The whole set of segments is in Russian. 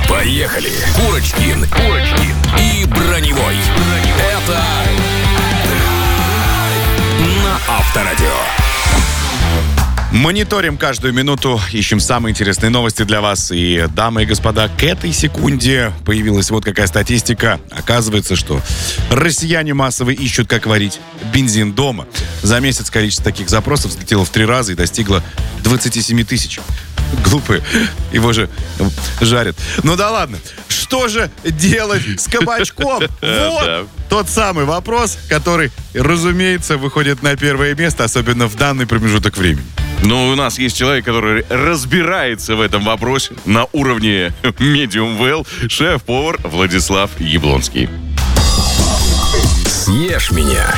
Поехали! Курочкин и Броневой. Это на Авторадио. Мониторим каждую минуту, ищем самые интересные новости для вас. И, дамы и господа, к этой секунде появилась вот какая статистика. Оказывается, что россияне массово ищут, как варить бензин дома. За месяц количество таких запросов взлетело в 3 раза и достигло 27 тысяч. Глупые, его же жарят. Ну да ладно, что же делать с кабачком? Вот тот самый вопрос, который, разумеется, выходит на первое место, особенно в данный промежуток времени. Ну, у нас есть человек, который разбирается в этом вопросе на уровне medium well, шеф-повар Владислав Яблонский. Съешь меня.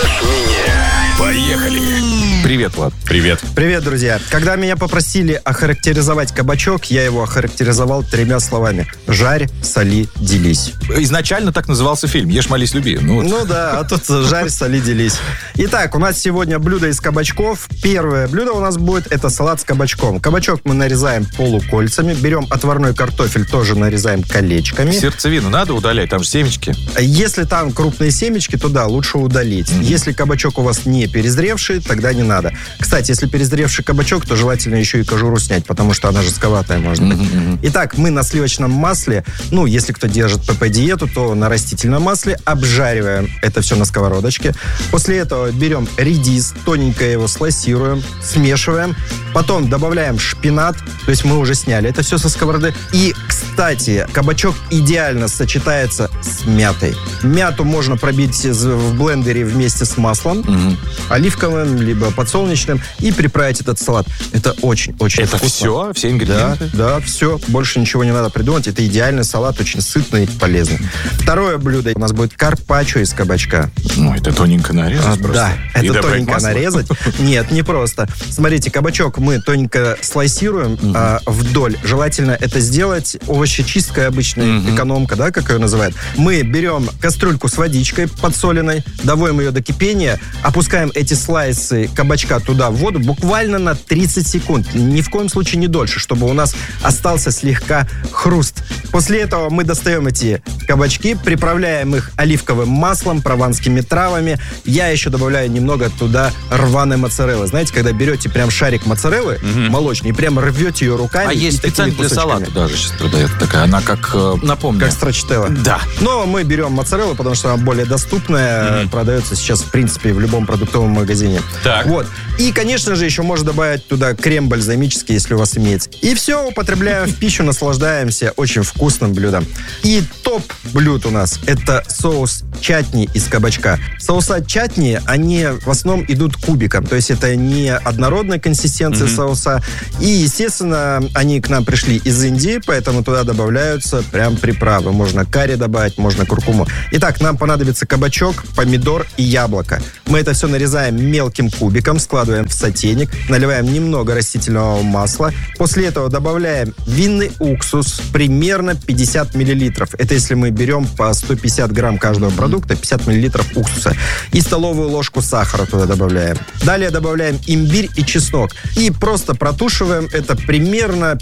Поехали. Привет, Влад. Привет. Привет, друзья. Когда меня попросили охарактеризовать кабачок, я его охарактеризовал 3 словами. Жарь, соли, делись. Изначально так назывался фильм «Ешь, молись, люби». Ну да, а тут жарь, соли, делись. Итак, у нас сегодня блюдо из кабачков. Первое блюдо у нас будет, это салат с кабачком. Кабачок мы нарезаем полукольцами. Берем отварной картофель, тоже нарезаем колечками. Сердцевину надо удалять, там же семечки. Если там крупные семечки, то да, лучше удалить. Если кабачок у вас не перезревший, тогда не надо. Кстати, если перезревший кабачок, то желательно еще и кожуру снять, потому что она жестковатая может быть. Итак, мы на сливочном масле, если кто держит ПП-диету, то на растительном масле обжариваем это все на сковородочке. После этого берем редис, тоненько его слайсируем, смешиваем. Потом добавляем шпинат, то есть мы уже сняли это все со сковороды. И, кстати, кабачок идеально сочетается с мятой. Мяту можно пробить в блендере вместе с маслом, оливковым, либо подсолнечным, и приправить этот салат. Это очень-очень Это вкусно. все ингредиенты? Да, все. Больше ничего не надо придумать. Это идеальный салат, очень сытный и полезный. Второе блюдо у нас будет карпаччо из кабачка. Это тоненько нарезать просто. Да, И это добавить тоненько масло? нарезать. Нет, не просто. Смотрите, кабачок мы тоненько слайсируем вдоль. Желательно это сделать овощечисткой обычной, экономка, да, как ее называют. Мы берем кастрюльку с водичкой подсоленной, доводим ее до кипения, опускаем эти слайсы кабачка туда в воду буквально на 30 секунд. Ни в коем случае не дольше, чтобы у нас остался слегка хруст. После этого мы достаем эти кабачки, приправляем их оливковым маслом, прованскими травами. Я еще добавляю немного туда рваной моцареллы. Знаете, когда берете прям шарик моцареллы молочный и прям рвете ее руками. А есть специально для салата даже сейчас продается такая. Она как, напомню. Как страчителла. Да. Но мы берем моцареллу, потому что она более доступная. Продается сейчас, в принципе, в любом продуктовом магазине. Так. Вот. И, конечно же, еще можно добавить туда крем бальзамический, если у вас имеется. И все, употребляем в пищу, наслаждаемся очень вкусным блюдом. И топ блюд у нас — это соус чатни из кабачка. Соуса чатни, они в основном идут кубиком. То есть это не однородная консистенция соуса. И, естественно, они к нам пришли из Индии, поэтому туда добавляются прям приправы. Можно карри добавить, можно куркуму. Итак, нам понадобится кабачок, помидор и яблоко. Мы это все нарезаем мелким кубиком, складываем в сотейник, наливаем немного растительного масла. После этого добавляем винный уксус, примерно 50 миллилитров. Это если мы берем по 150 грамм каждого продукта, 50 миллилитров уксуса. И столовую ложку сахара туда добавляем. Далее добавляем имбирь и чеснок. И просто протушиваем это примерно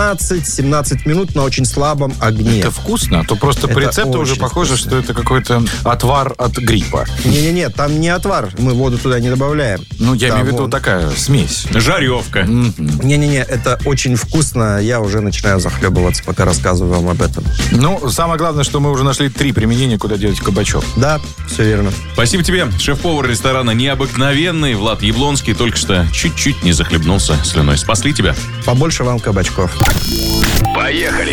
15-17 минут на очень слабом огне. Это вкусно, а то просто по Это рецепту уже очень похоже, вкусно. что это какой-то отвар от гриппа. Не-не-не, там не отвар. Мы воду туда не добавляем. Я Там имею в виду вон. такая смесь. Жаревка. Не-не-не, это очень вкусно. Я уже начинаю захлебываться, пока рассказываю вам об этом. Самое главное, что мы уже нашли 3 применения, куда делать кабачок. Да, все верно. Спасибо тебе, шеф-повар ресторана «Необыкновенный» Влад Яблонский. Только что чуть-чуть не захлебнулся слюной. Спасли тебя. Побольше вам кабачков. Поехали.